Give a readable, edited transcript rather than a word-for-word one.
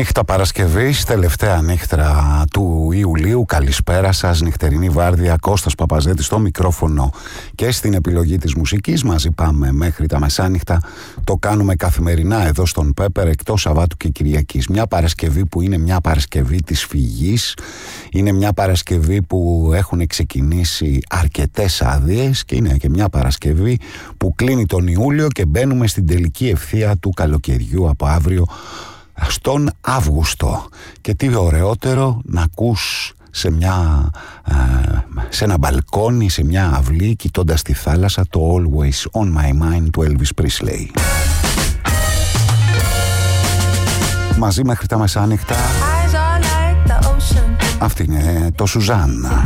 Νύχτα Παρασκευής, τελευταία νύχτα του Ιουλίου. Καλησπέρα σας, νυχτερινή βάρδια. Κώστας Παπαζέτης στο μικρόφωνο και στην επιλογή της μουσικής. Μαζί πάμε μέχρι τα μεσάνυχτα. Το κάνουμε καθημερινά εδώ στον Πέπερ, εκτός Σαββάτου και Κυριακής. Μια Παρασκευή που είναι μια Παρασκευή της φυγής. Είναι μια Παρασκευή που έχουν ξεκινήσει αρκετές άδειες και είναι και μια Παρασκευή που κλείνει τον Ιούλιο και μπαίνουμε στην τελική ευθεία του καλοκαιριού από αύριο στον Αύγουστο. Και τι ωραιότερο να ακούς σε ένα μπαλκόνι, σε μια αυλή, κοιτώντας τη θάλασσα, το Always On My Mind του Elvis Presley. Μαζί μέχρι τα μεσάνυχτα. Αυτή είναι το Σουζάννα.